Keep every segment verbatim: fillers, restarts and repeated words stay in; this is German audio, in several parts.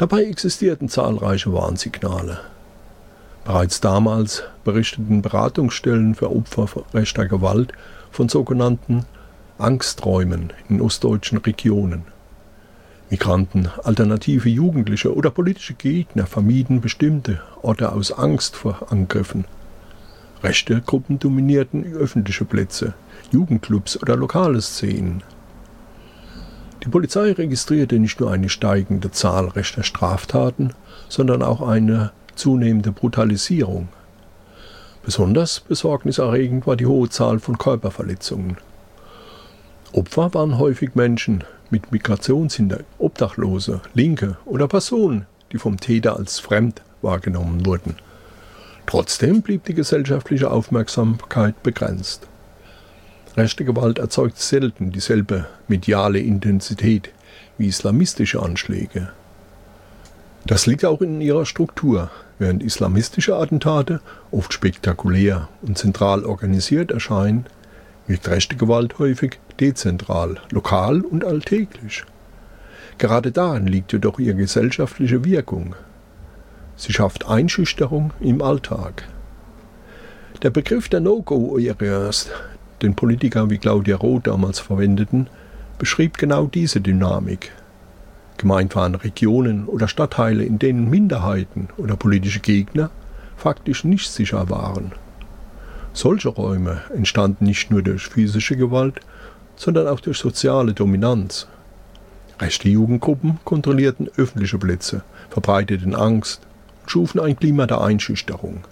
Dabei existierten zahlreiche Warnsignale. Bereits damals berichteten Beratungsstellen für Opfer rechter Gewalt von sogenannten Angsträumen in ostdeutschen Regionen. Migranten, alternative Jugendliche oder politische Gegner vermieden bestimmte Orte aus Angst vor Angriffen. Rechte Gruppen dominierten öffentliche Plätze, Jugendclubs oder lokale Szenen. Die Polizei registrierte nicht nur eine steigende Zahl rechter Straftaten, sondern auch eine zunehmende Brutalisierung. Besonders besorgniserregend war die hohe Zahl von Körperverletzungen. Opfer waren häufig Menschen mit Migrationshintergrund, Obdachlose, Linke oder Personen, die vom Täter als fremd wahrgenommen wurden. Trotzdem blieb die gesellschaftliche Aufmerksamkeit begrenzt. Rechte Gewalt erzeugt selten dieselbe mediale Intensität wie islamistische Anschläge. Das liegt auch in ihrer Struktur, während islamistische Attentate oft spektakulär und zentral organisiert erscheinen, wirkt rechte Gewalt häufig dezentral, lokal und alltäglich. Gerade darin liegt jedoch ihre gesellschaftliche Wirkung. Sie schafft Einschüchterung im Alltag. Der Begriff der No-Go-Areas, den Politiker wie Claudia Roth damals verwendeten, beschrieb genau diese Dynamik. Gemeint waren Regionen oder Stadtteile, in denen Minderheiten oder politische Gegner faktisch nicht sicher waren. Solche Räume entstanden nicht nur durch physische Gewalt, sondern auch durch soziale Dominanz. Rechte Jugendgruppen kontrollierten öffentliche Plätze, verbreiteten Angst und schufen ein Klima der Einschüchterung.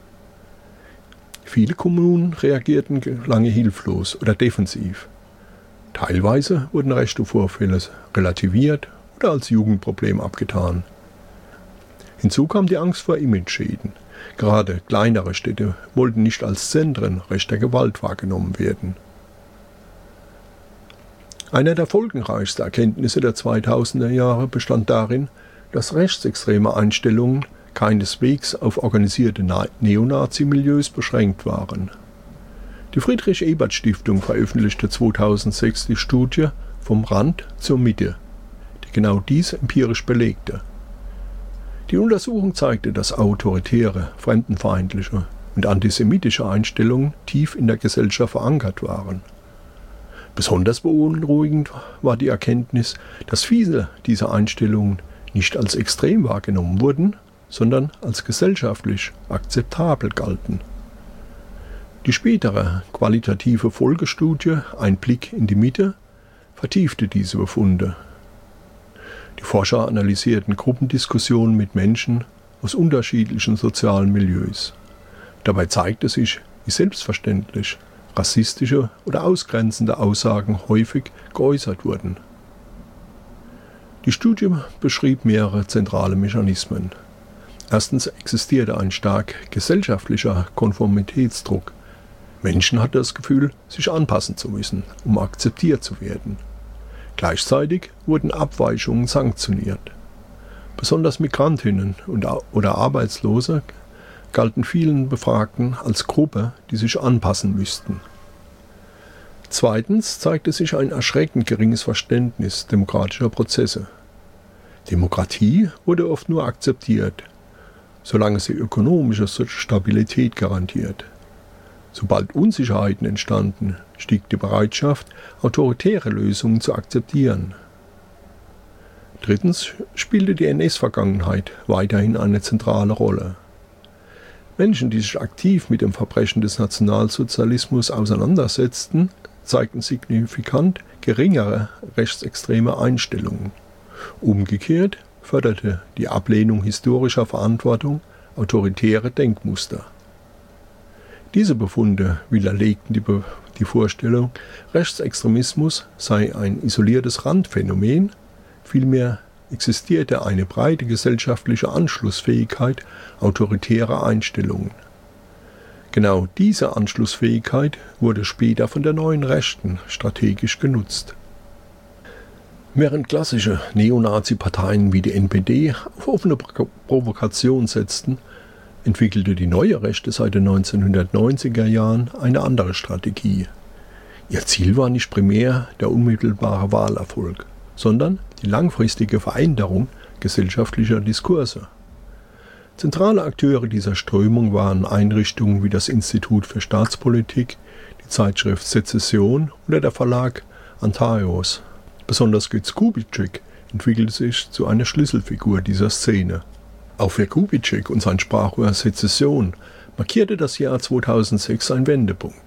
Viele Kommunen reagierten lange hilflos oder defensiv. Teilweise wurden rechte Vorfälle relativiert oder als Jugendproblem abgetan. Hinzu kam die Angst vor Imageschäden. Gerade kleinere Städte wollten nicht als Zentren rechter Gewalt wahrgenommen werden. Eine der folgenreichsten Erkenntnisse der zweitausender Jahre bestand darin, dass rechtsextreme Einstellungen keineswegs auf organisierte Neonazi-Milieus beschränkt waren. Die Friedrich-Ebert-Stiftung veröffentlichte zweitausendsechs die Studie Vom Rand zur Mitte, die genau dies empirisch belegte. Die Untersuchung zeigte, dass autoritäre, fremdenfeindliche und antisemitische Einstellungen tief in der Gesellschaft verankert waren. Besonders beunruhigend war die Erkenntnis, dass viele dieser Einstellungen nicht als extrem wahrgenommen wurden, sondern als gesellschaftlich akzeptabel galten. Die spätere qualitative Folgestudie Ein Blick in die Mitte vertiefte diese Befunde. Die Forscher analysierten Gruppendiskussionen mit Menschen aus unterschiedlichen sozialen Milieus. Dabei zeigte sich, wie selbstverständlich rassistische oder ausgrenzende Aussagen häufig geäußert wurden. Die Studie beschrieb mehrere zentrale Mechanismen. Erstens existierte ein stark gesellschaftlicher Konformitätsdruck. Menschen hatten das Gefühl, sich anpassen zu müssen, um akzeptiert zu werden. Gleichzeitig wurden Abweichungen sanktioniert. Besonders Migrantinnen und, oder Arbeitslose galten vielen Befragten als Gruppe, die sich anpassen müssten. Zweitens zeigte sich ein erschreckend geringes Verständnis demokratischer Prozesse. Demokratie wurde oft nur akzeptiert, solange sie ökonomische Stabilität garantiert. Sobald Unsicherheiten entstanden, stieg die Bereitschaft, autoritäre Lösungen zu akzeptieren. Drittens spielte die N S-Vergangenheit weiterhin eine zentrale Rolle. Menschen, die sich aktiv mit dem Verbrechen des Nationalsozialismus auseinandersetzten, zeigten signifikant geringere rechtsextreme Einstellungen. Umgekehrt förderte die Ablehnung historischer Verantwortung autoritäre Denkmuster. Diese Befunde widerlegten die, Be- die Vorstellung, Rechtsextremismus sei ein isoliertes Randphänomen, vielmehr existierte eine breite gesellschaftliche Anschlussfähigkeit autoritärer Einstellungen. Genau diese Anschlussfähigkeit wurde später von der neuen Rechten strategisch genutzt. Während klassische Neonazi-Parteien wie die N P D auf offene Provokation setzten, entwickelte die neue Rechte seit den neunzehnhundertneunziger Jahren eine andere Strategie. Ihr Ziel war nicht primär der unmittelbare Wahlerfolg, sondern die die langfristige Veränderung gesellschaftlicher Diskurse. Zentrale Akteure dieser Strömung waren Einrichtungen wie das Institut für Staatspolitik, die Zeitschrift Sezession oder der Verlag Antaios. Besonders Götz Kubitschek entwickelte sich zu einer Schlüsselfigur dieser Szene. Auch für Kubitschek und sein Sprachrohr Sezession markierte das Jahr zweitausendsechs ein Wendepunkt.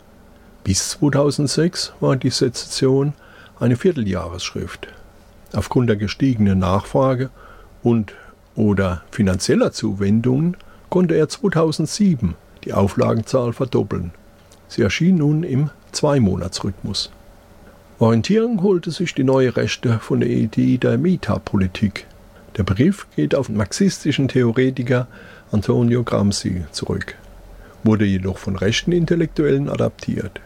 Bis zweitausendsechs war die Sezession eine Vierteljahresschrift. Aufgrund der gestiegenen Nachfrage und oder finanzieller Zuwendungen konnte er zweitausendsieben die Auflagenzahl verdoppeln. Sie erschien nun im Zweimonatsrhythmus. Orientierung holte sich die neue Rechte von der Idee der Metapolitik. Der Begriff geht auf den marxistischen Theoretiker Antonio Gramsci zurück, wurde jedoch von rechten Intellektuellen adaptiert.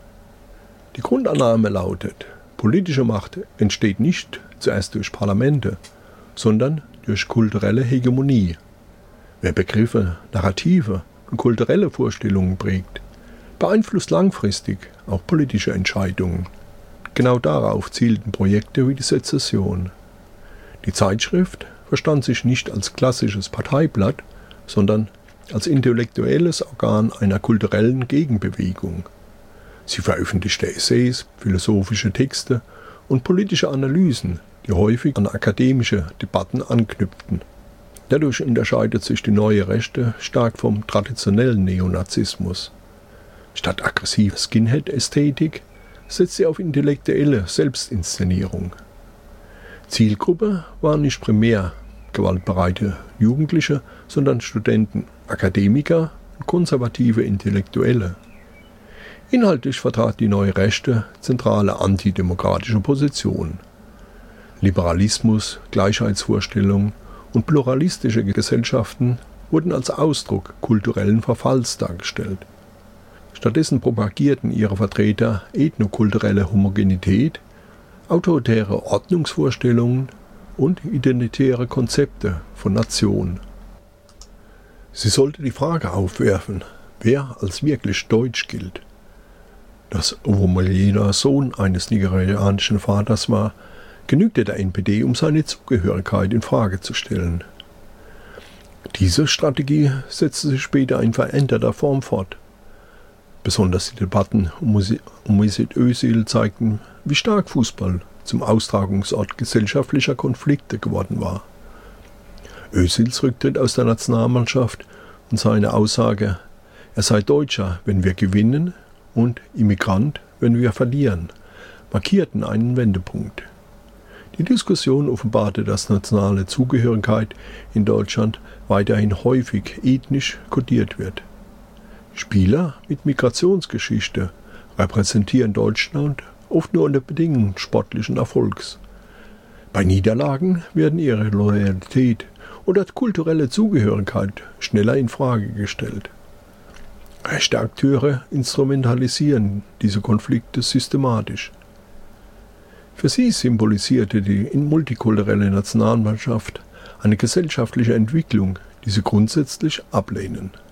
Die Grundannahme lautet, politische Macht entsteht nicht zuerst durch Parlamente, sondern durch kulturelle Hegemonie. Wer Begriffe, Narrative und kulturelle Vorstellungen prägt, beeinflusst langfristig auch politische Entscheidungen. Genau darauf zielten Projekte wie die Sezession. Die Zeitschrift verstand sich nicht als klassisches Parteiblatt, sondern als intellektuelles Organ einer kulturellen Gegenbewegung. Sie veröffentlichte Essays, philosophische Texte und politische Analysen, die häufig an akademische Debatten anknüpften. Dadurch unterscheidet sich die neue Rechte stark vom traditionellen Neonazismus. Statt aggressiver Skinhead-Ästhetik setzt sie auf intellektuelle Selbstinszenierung. Zielgruppe waren nicht primär gewaltbereite Jugendliche, sondern Studenten, Akademiker und konservative Intellektuelle. Inhaltlich vertrat die neue Rechte zentrale antidemokratische Positionen. Liberalismus, Gleichheitsvorstellungen und pluralistische Gesellschaften wurden als Ausdruck kulturellen Verfalls dargestellt. Stattdessen propagierten ihre Vertreter ethnokulturelle Homogenität, autoritäre Ordnungsvorstellungen und identitäre Konzepte von Nation. Sie sollte die Frage aufwerfen, wer als wirklich deutsch gilt. Dass Ovomalena Sohn eines nigerianischen Vaters war, genügte der N P D, um seine Zugehörigkeit in Frage zu stellen. Diese Strategie setzte sich später in veränderter Form fort. Besonders die Debatten um Mesut Özil zeigten, wie stark Fußball zum Austragungsort gesellschaftlicher Konflikte geworden war. Özils Rücktritt aus der Nationalmannschaft und seine Aussage, er sei Deutscher, wenn wir gewinnen, und Immigrant, wenn wir verlieren, markierten einen Wendepunkt. Die Diskussion offenbarte, dass nationale Zugehörigkeit in Deutschland weiterhin häufig ethnisch kodiert wird. Spieler mit Migrationsgeschichte repräsentieren Deutschland oft nur unter Bedingungen sportlichen Erfolgs. Bei Niederlagen werden ihre Loyalität oder kulturelle Zugehörigkeit schneller in Frage gestellt. Rechte Akteure instrumentalisieren diese Konflikte systematisch. Für sie symbolisierte die multikulturelle Nationalmannschaft eine gesellschaftliche Entwicklung, die sie grundsätzlich ablehnen.